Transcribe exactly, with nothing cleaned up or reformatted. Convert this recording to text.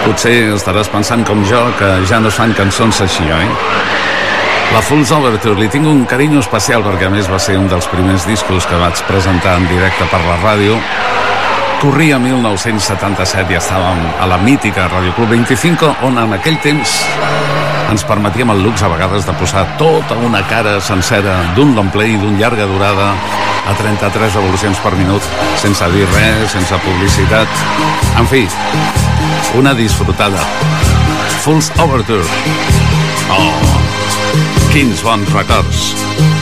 Potser estaràs pensant com jo que ja no es fan cançons així, oi? La Fool's Overture li tinc un carinyo especial perquè a més va ser un dels primers discos que vaig presentar en directe per la ràdio. Corria mil nou-cents setanta-set i estàvem a la mítica Radio Club vint-i-cinc, on en aquell temps ens permetíem el luxe a vegades de posar tota una cara sencera d'un long play d'un llarga durada a trenta-tres revolucions per minut, sense dir res, sense publicitat. En fi, una disfrutada. Fool's Overture. Oh, quins bons records.